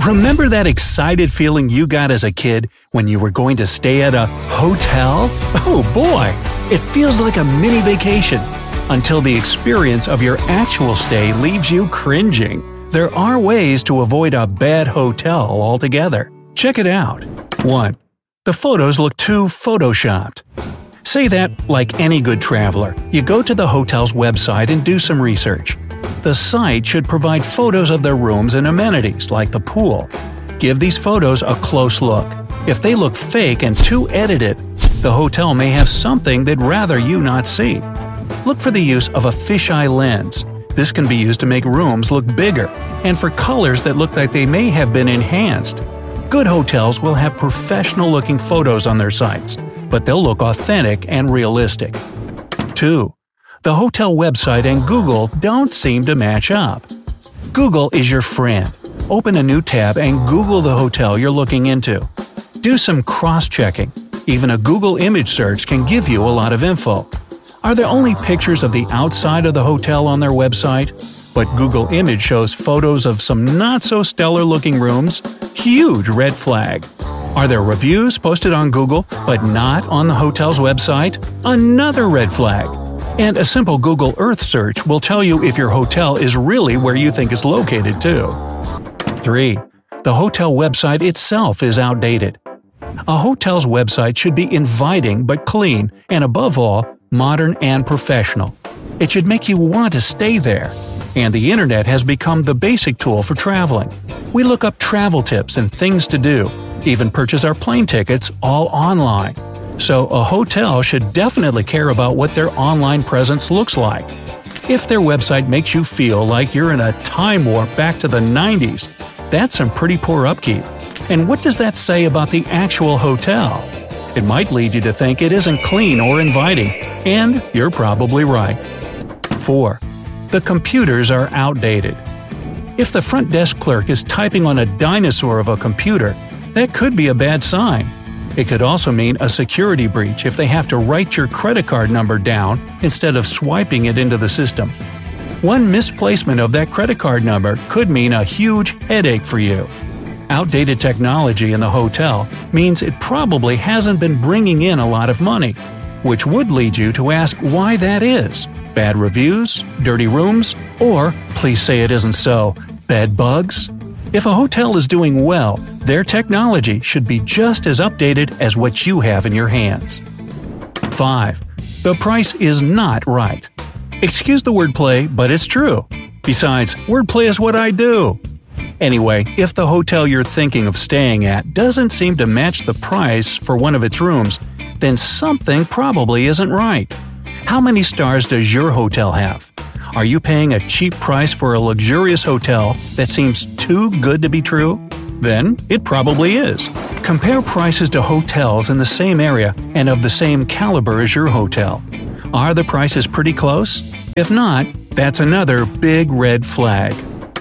Remember that excited feeling you got as a kid when you were going to stay at a hotel? Oh boy, it feels like a mini vacation. Until the experience of your actual stay leaves you cringing. There are ways to avoid a bad hotel altogether. Check it out. 1. The photos look too photoshopped. Say that like any good traveler. You go to the hotel's website and do some research. The site should provide photos of their rooms and amenities, like the pool. Give these photos a close look. If they look fake and too edited, the hotel may have something they'd rather you not see. Look for the use of a fisheye lens. This can be used to make rooms look bigger, and for colors that look like they may have been enhanced. Good hotels will have professional-looking photos on their sites, but they'll look authentic and realistic. 2. The hotel website and Google don't seem to match up. Google is your friend. Open a new tab and Google the hotel you're looking into. Do some cross-checking. Even a Google image search can give you a lot of info. Are there only pictures of the outside of the hotel on their website? But Google Image shows photos of some not-so-stellar-looking rooms? Huge red flag. Are there reviews posted on Google but not on the hotel's website? Another red flag. And a simple Google Earth search will tell you if your hotel is really where you think it's located too. 3. The hotel website itself is outdated. A hotel's website should be inviting but clean, and above all, modern and professional. It should make you want to stay there. And the internet has become the basic tool for traveling. We look up travel tips and things to do, even purchase our plane tickets all online. So a hotel should definitely care about what their online presence looks like. If their website makes you feel like you're in a time warp back to the 90s, that's some pretty poor upkeep. And what does that say about the actual hotel? It might lead you to think it isn't clean or inviting, and you're probably right. 4. The computers are outdated. If the front desk clerk is typing on a dinosaur of a computer, that could be a bad sign. It could also mean a security breach if they have to write your credit card number down instead of swiping it into the system. One misplacement of that credit card number could mean a huge headache for you. Outdated technology in the hotel means it probably hasn't been bringing in a lot of money, which would lead you to ask why that is. Bad reviews, dirty rooms, or, please say it isn't so, bed bugs? If a hotel is doing well, their technology should be just as updated as what you have in your hands. 5. The price is not right. Excuse the wordplay, but it's true. Besides, wordplay is what I do. Anyway, if the hotel you're thinking of staying at doesn't seem to match the price for one of its rooms, then something probably isn't right. How many stars does your hotel have? Are you paying a cheap price for a luxurious hotel that seems too good to be true? Then it probably is. Compare prices to hotels in the same area and of the same caliber as your hotel. Are the prices pretty close? If not, that's another big red flag.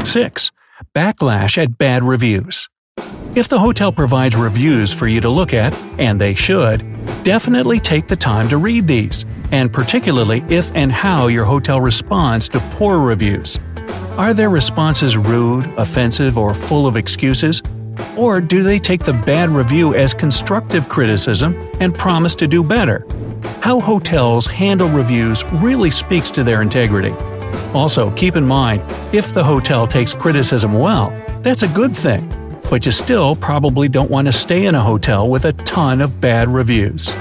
6. Backlash at bad reviews. If the hotel provides reviews for you to look at, and they should, definitely take the time to read these, and particularly if and how your hotel responds to poor reviews. Are their responses rude, offensive, or full of excuses? Or do they take the bad review as constructive criticism and promise to do better? How hotels handle reviews really speaks to their integrity. Also, keep in mind, if the hotel takes criticism well, that's a good thing, but you still probably don't want to stay in a hotel with a ton of bad reviews.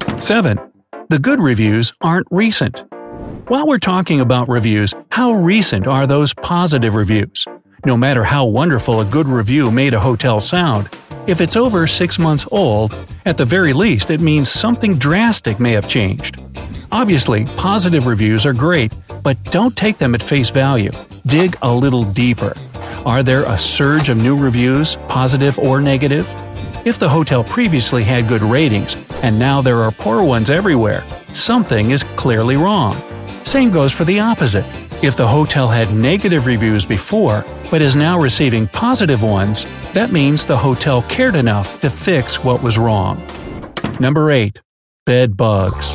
7. The good reviews aren't recent. While we're talking about reviews, how recent are those positive reviews? No matter how wonderful a good review made a hotel sound, if it's over 6 months old, at the very least it means something drastic may have changed. Obviously, positive reviews are great, but don't take them at face value. Dig a little deeper. Are there a surge of new reviews, positive or negative? If the hotel previously had good ratings, and now there are poor ones everywhere, something is clearly wrong. Same goes for the opposite. If the hotel had negative reviews before, but is now receiving positive ones, that means the hotel cared enough to fix what was wrong. Number 8. Bed bugs.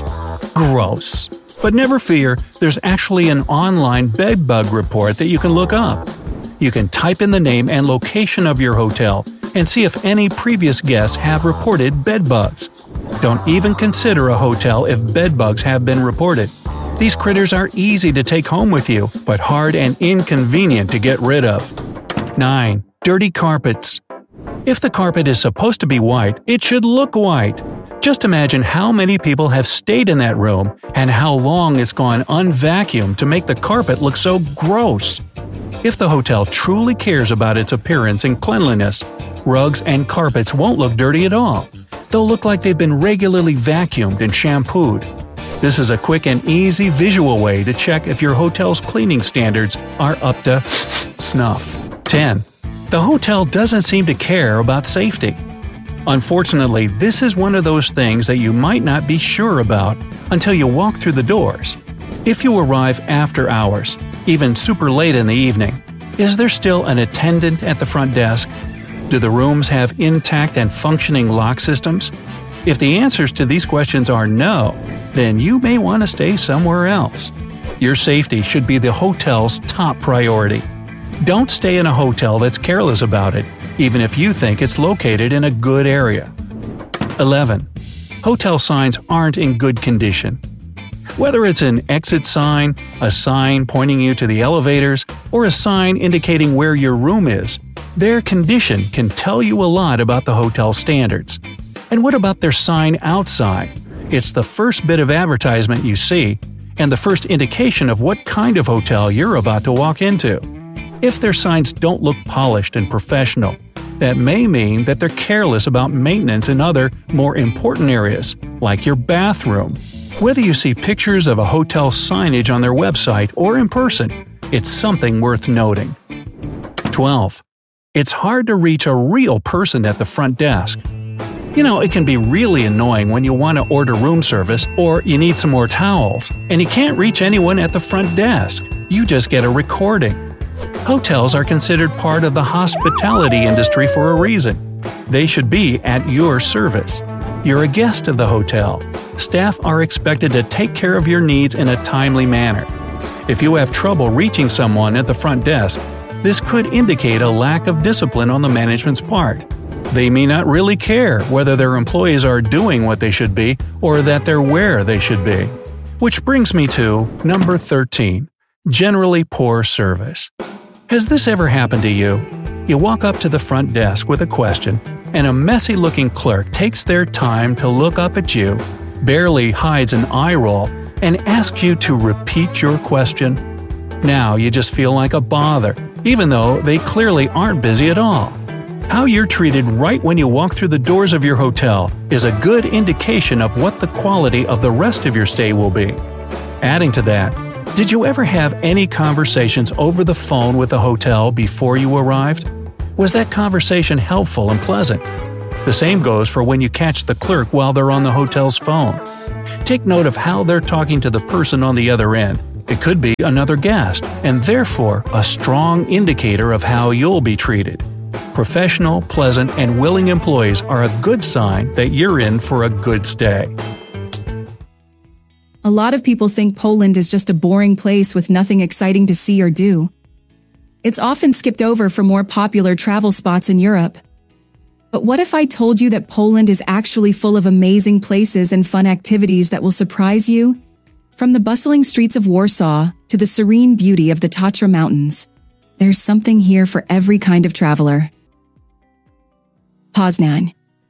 Gross. But never fear, there's actually an online bed bug report that you can look up. You can type in the name and location of your hotel and see if any previous guests have reported bedbugs. Don't even consider a hotel if bedbugs have been reported. These critters are easy to take home with you, but hard and inconvenient to get rid of. 9. Dirty carpets. If the carpet is supposed to be white, it should look white. Just imagine how many people have stayed in that room and how long it's gone unvacuumed to make the carpet look so gross. If the hotel truly cares about its appearance and cleanliness, rugs and carpets won't look dirty at all. They'll look like they've been regularly vacuumed and shampooed. This is a quick and easy visual way to check if your hotel's cleaning standards are up to snuff. 10. The hotel doesn't seem to care about safety. Unfortunately, this is one of those things that you might not be sure about until you walk through the doors. If you arrive after hours, even super late in the evening, is there still an attendant at the front desk? Do the rooms have intact and functioning lock systems? If the answers to these questions are no, then you may want to stay somewhere else. Your safety should be the hotel's top priority. Don't stay in a hotel that's careless about it, even if you think it's located in a good area. 11. Hotel signs aren't in good condition. Whether it's an exit sign, a sign pointing you to the elevators, or a sign indicating where your room is, their condition can tell you a lot about the hotel's standards. And what about their sign outside? It's the first bit of advertisement you see, and the first indication of what kind of hotel you're about to walk into. If their signs don't look polished and professional, that may mean that they're careless about maintenance in other, more important areas, like your bathroom. Whether you see pictures of a hotel signage on their website or in person, it's something worth noting. 12. It's hard to reach a real person at the front desk. You know, it can be really annoying when you want to order room service or you need some more towels, and you can't reach anyone at the front desk. You just get a recording. Hotels are considered part of the hospitality industry for a reason. They should be at your service. You're a guest of the hotel. Staff are expected to take care of your needs in a timely manner. If you have trouble reaching someone at the front desk, this could indicate a lack of discipline on the management's part. They may not really care whether their employees are doing what they should be or that they're where they should be. Which brings me to number 13. Generally poor service. Has this ever happened to you? You walk up to the front desk with a question, and a messy-looking clerk takes their time to look up at you, barely hides an eye roll, and asks you to repeat your question? Now you just feel like a bother, even though they clearly aren't busy at all. How you're treated right when you walk through the doors of your hotel is a good indication of what the quality of the rest of your stay will be. Adding to that, did you ever have any conversations over the phone with the hotel before you arrived? Was that conversation helpful and pleasant? The same goes for when you catch the clerk while they're on the hotel's phone. Take note of how they're talking to the person on the other end. It could be another guest, and therefore a strong indicator of how you'll be treated. Professional, pleasant, and willing employees are a good sign that you're in for a good stay. A lot of people think Poland is just a boring place with nothing exciting to see or do. It's often skipped over for more popular travel spots in Europe. But what if I told you that Poland is actually full of amazing places and fun activities that will surprise you? From the bustling streets of Warsaw to the serene beauty of the Tatra Mountains, there's something here for every kind of traveler. Poznan.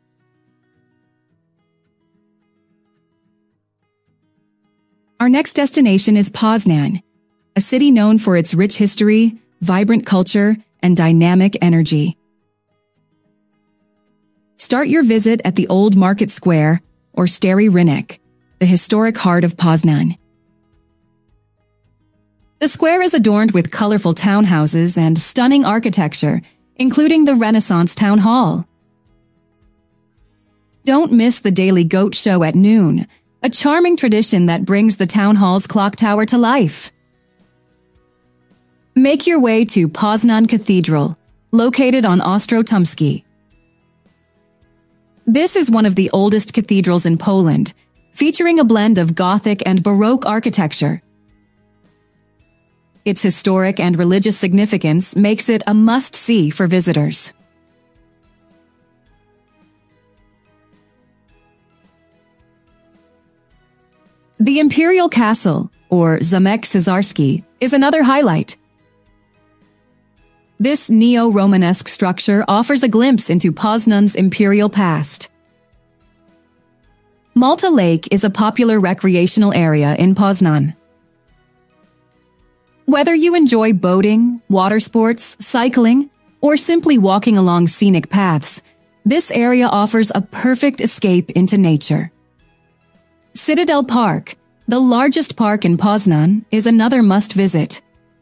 Our next destination is Poznan, a city known for its rich history, vibrant culture, and dynamic energy. Start your visit at the Old Market Square, or Stary Rynek, the historic heart of Poznan. The square is adorned with colorful townhouses and stunning architecture, including the Renaissance Town Hall. Don't miss the daily goat show at noon, a charming tradition that brings the town hall's clock tower to life. Make your way to Poznan Cathedral, located on Ostrotumski. This is one of the oldest cathedrals in Poland, featuring a blend of Gothic and Baroque architecture. Its historic and religious significance makes it a must-see for visitors. The Imperial Castle, or Zamek Cesarski, is another highlight. This neo-Romanesque structure offers a glimpse into Poznan's imperial past. Malta Lake is a popular recreational area in Poznan. Whether you enjoy boating, water sports, cycling, or simply walking along scenic paths, this area offers a perfect escape into nature. Citadel Park, the largest park in Poznan, is another must-visit.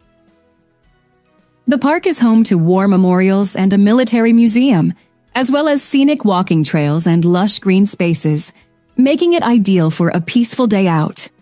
The park is home to war memorials and a military museum, as well as scenic walking trails and lush green spaces, making it ideal for a peaceful day out.